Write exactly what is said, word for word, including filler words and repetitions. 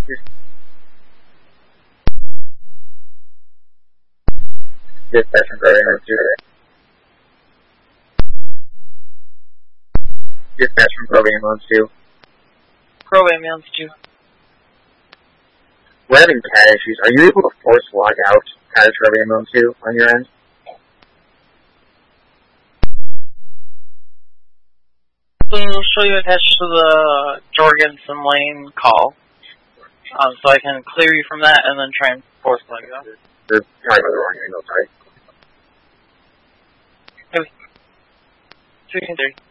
Dispatch from Bravo Ambulance two. Dispatch from Bravo Ambulance two. Bravo Ambulance two. We're having cat issues. Are you able to force log out Cottage Bravo Ambulance two on your end? So I'll show you attached to the Jorgensen Lane call. Um, so I can clear you from that and then try and force log out. You're talking about the wrong angle, sorry. two three.